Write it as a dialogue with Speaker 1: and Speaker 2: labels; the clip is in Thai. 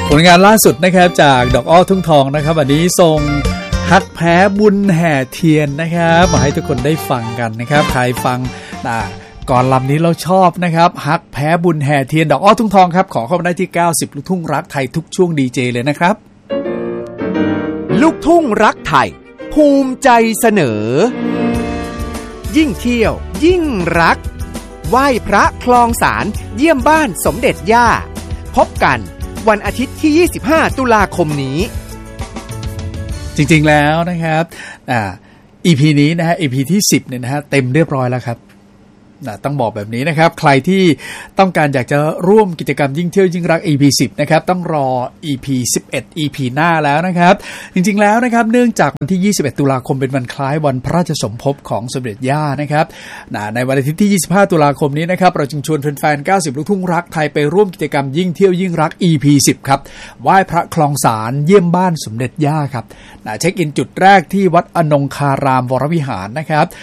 Speaker 1: ผลงานล่าสุดนะครับจากดอกอ้อทุ่งทองนะครับวันนี้ทรงฮักแพ้บุญแห่เทียนนะครับมาให้ทุกคนได้ฟังกันนะครับใครฟังก่อนลำนี้เราชอบนะครับฮักแพ้บุญแห่เทียนดอกอ้อทุ่งทองครับขอเข้ามาได้ที่90ลูกทุ่งรักไทยทุกช่วงดีเจเลยนะครับ
Speaker 2: ลูกทุ่งรักไทยภูมิใจเสนอยิ่งเที่ยวยิ่งรักไหว้พระคลองสารเยี่ยมบ้านสมเด็จย่าพบกันวันอาทิตย์ที่25ตุลาคมนี้
Speaker 1: จริงๆแล้วนะครับEP นี้นะฮะ EP ที่10เนี่ยนะฮะเต็มเรียบร้อยแล้วครับต้องบอกแบบนี้นะครับใครที่ต้องการอยากจะร่วมกิจกรรมยิ่งเที่ยวยิ่งรัก EP 10นะครับต้องรอ EP 11 EP หน้าแล้วนะครับจริงๆแล้วนะครับเนื่องจากวันที่21ตุลาคมเป็นวันคล้ายวันพระราชสมภพของสมเด็จย่านะครับในวันอาทิตย์ที่25ตุลาคมนี้นะครับเราจึงชวนแฟนๆ90ลูกทุ่งรักไทยไปร่วมกิจกรรมยิ่งเที่ยวยิ่งรัก EP 10ครับไหว้พระคลองสารเยี่ยมบ้านสมเด็จย่าครับเช็คอินจุดแรกที่วัดอนงคารามวรวิหารนะครับ